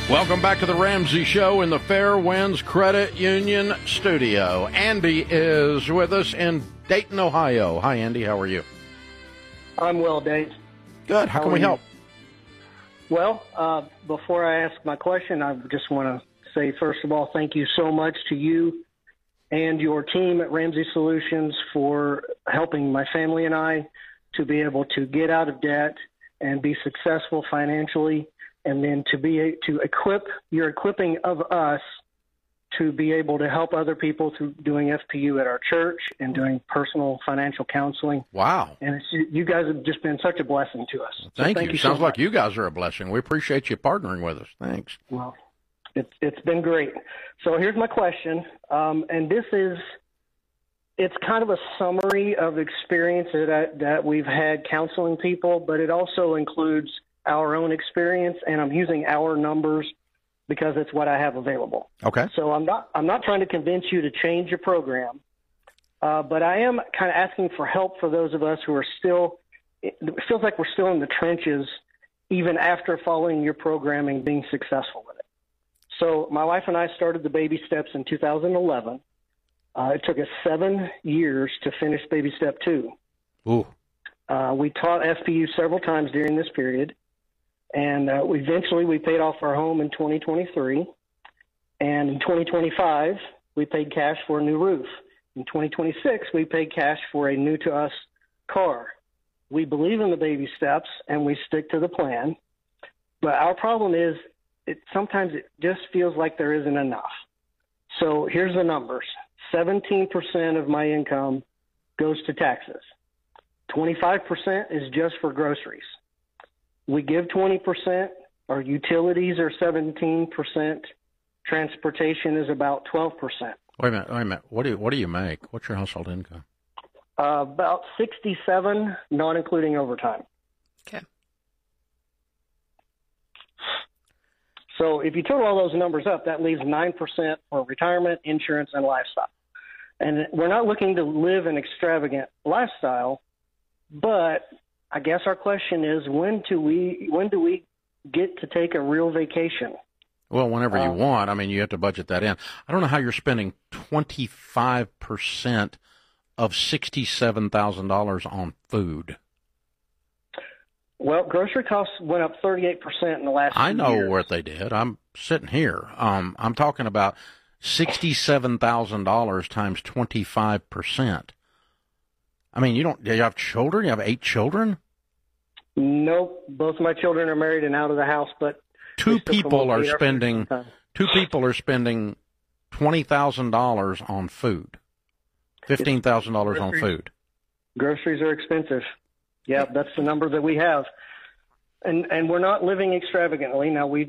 Welcome back to the Ramsey Show in the Fairwinds Credit Union studio. Andy is with us in Dayton, Ohio. Hi, Andy. How are you? I'm well, Dave. Good. How can we help? Well, before I ask my question, I just want to say, first of all, thank you so much to you and your team at Ramsey Solutions for helping my family and I to be able to get out of debt and be successful financially, and then to equipping of us to be able to help other people through doing FPU at our church and doing personal financial counseling. Wow. And you guys have just been such a blessing to us. Thank you. Sounds so like you guys are a blessing. We appreciate you partnering with us. Thanks. Well, it's been great. So here's my question, and it's kind of a summary of experience that we've had counseling people, but it also includes our own experience, and I'm using our numbers because it's what I have available. Okay. So I'm not trying to convince you to change your program, but I am kind of asking for help for those of us who are still. It feels like we're still in the trenches, even after following your programming, being successful with it. So my wife and I started the Baby Steps in 2011. It took us 7 years to finish Baby Step 2. Ooh. We taught FPU several times during this period. And eventually we paid off our home in 2023. And in 2025, we paid cash for a new roof. In 2026, we paid cash for a new-to-us car. We believe in the baby steps, and we stick to the plan. But our problem is sometimes it just feels like there isn't enough. So here's the numbers. 17% of my income goes to taxes. 25% is just for groceries. We give 20%. Our utilities are 17%. Transportation is about 12%. Wait a minute. What do you make? What's your household income? About 67, not including overtime. Okay. So if you total all those numbers up, that leaves 9% for retirement, insurance, and lifestyle. And we're not looking to live an extravagant lifestyle, but I guess our question is, when do we get to take a real vacation? Well, whenever you want. I mean, you have to budget that in. I don't know how you're spending 25% of $67,000 on food. Well, grocery costs went up 38% in the last 2 years. I know what they did. I'm sitting here. I'm talking about $67,000 times 25%. I mean, do you have children? You have 8 children? Nope. Both of my children are married and out of the house, but two people are spending $20,000 on food. $15,000 on food. Groceries are expensive. Yeah, that's the number that we have. And we're not living extravagantly. Now we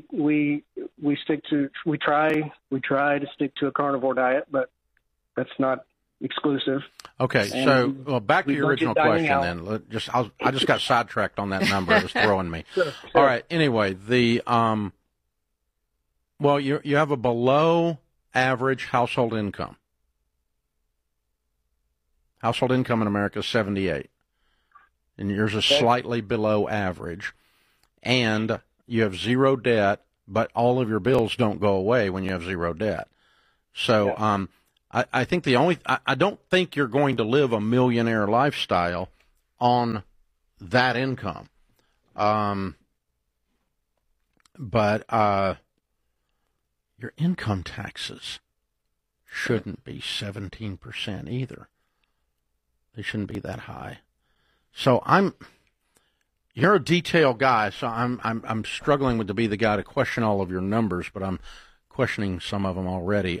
try to stick to a carnivore diet, but that's not exclusive. Okay, so back to your original question then. I just got sidetracked on that number. It was throwing me. Sure. All right. Anyway, you have a below average household income. Household income in America is 78, and yours is slightly below average. And you have zero debt, but all of your bills don't go away when you have zero debt. So, I think I don't think you're going to live a millionaire lifestyle on that income. But your income taxes shouldn't be 17% either. They shouldn't be that high. So you're a detail guy, so I'm struggling to be the guy to question all of your numbers, but I'm questioning some of them already.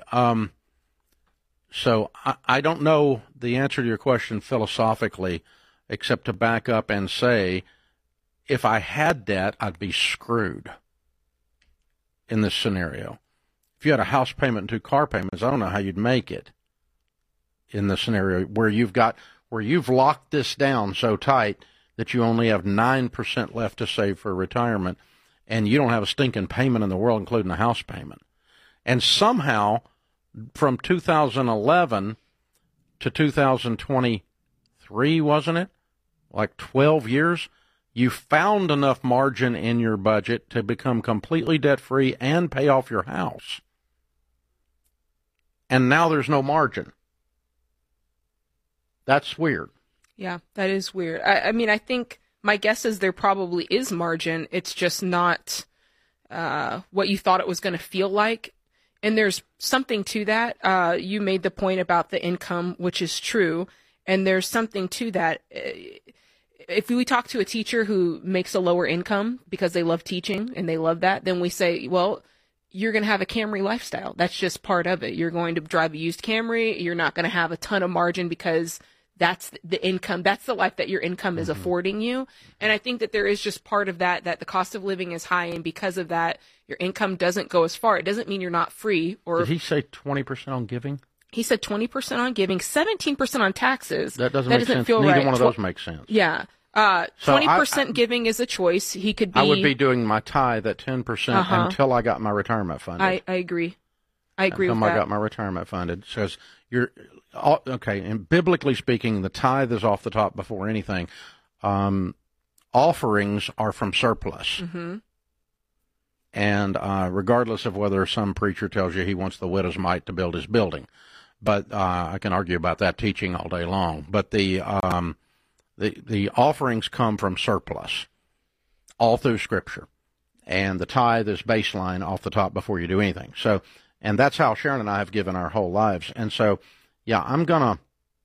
So I don't know the answer to your question philosophically, except to back up and say, if I had debt, I'd be screwed in this scenario. If you had a house payment and 2 car payments, I don't know how you'd make it in the scenario where you've locked this down so tight that you only have 9% left to save for retirement, and you don't have a stinking payment in the world, including a house payment. And somehow, from 2011 to 2023, wasn't it? Like 12 years, You found enough margin in your budget to become completely debt-free and pay off your house. And now there's no margin. That's weird. Yeah, that is weird. I mean, I think my guess is there probably is margin. It's just not what you thought it was going to feel like. And there's something to that. You made the point about the income, which is true. And there's something to that. If we talk to a teacher who makes a lower income because they love teaching and they love that, then we say, well, you're going to have a Camry lifestyle. That's just part of it. You're going to drive a used Camry. You're not going to have a ton of margin because that's the income. That's the life that your income is affording you. And I think that there is just part of that the cost of living is high. And because of that, your income doesn't go as far. It doesn't mean you're not free. Or did he say 20% on giving? He said 20% on giving, 17% on taxes. That doesn't make sense. Feel Neither right. one of those makes sense. Yeah. 20% giving is a choice. He could be. I would be doing my tithe at 10% until I got my retirement funded. I agree. I agree with that. Until I got my retirement funded. Says you're okay. And biblically speaking, the tithe is off the top before anything. Offerings are from surplus. And regardless of whether some preacher tells you he wants the widow's mite to build his building, but I can argue about that teaching all day long. But the offerings come from surplus all through Scripture. And the tithe is baseline off the top before you do anything. So, and that's how Sharon and I have given our whole lives. And so, yeah, I'm gonna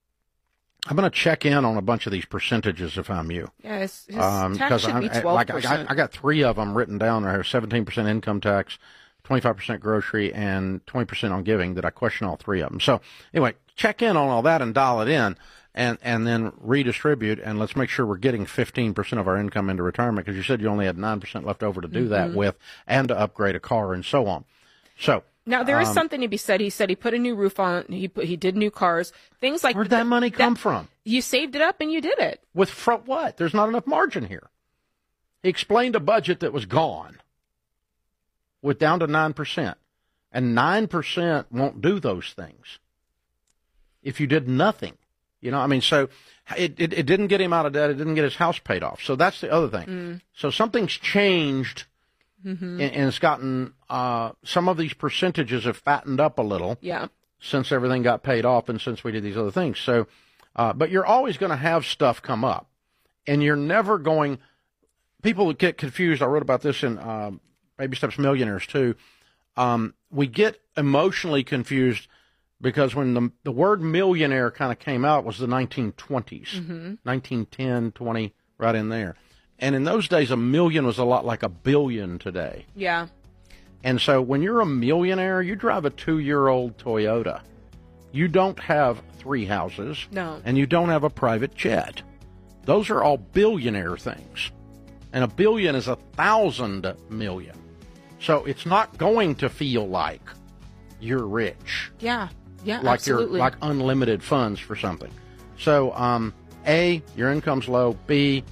check in on a bunch of these percentages if I'm you. Yeah, his tax should be 12%. I got 3 of them written down there: 17% income tax, 25% grocery, and 20% on giving. That I question all 3 of them. So anyway, check in on all that and dial it in. And then redistribute, and let's make sure we're getting 15% of our income into retirement, because you said you only had 9% left over to do that with, and to upgrade a car and so on. So now there is something to be said. He said he put a new roof on. He did new cars, things like. Where'd that money come from? You saved it up and you did it. With what? There's not enough margin here. He explained a budget that was gone, with down to 9%, and 9% won't do those things if you did nothing. You know, I mean, so it didn't get him out of debt. It didn't get his house paid off. So that's the other thing. So something's changed, and it's gotten some of these percentages have fattened up a little. Yeah. Since everything got paid off and since we did these other things. So, but you're always going to have stuff come up, and you're never going. People get confused. I wrote about this in Baby Steps Millionaires too. We get emotionally confused. Because when the word millionaire kind of came out, it was the 1920s, 1910, 20, right in there. And in those days, a million was a lot like a billion today. Yeah. And so when you're a millionaire, you drive a 2-year-old Toyota. You don't have 3 houses. No. And you don't have a private jet. Those are all billionaire things. And a billion is 1,000 million. So it's not going to feel like you're rich. Yeah. Yeah, like absolutely. You're like unlimited funds for something. So, A, your income's low. B,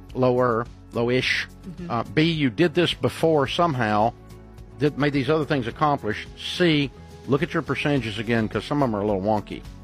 lowish. B, you did this before somehow, made these other things accomplished. C, look at your percentages again, because some of them are a little wonky.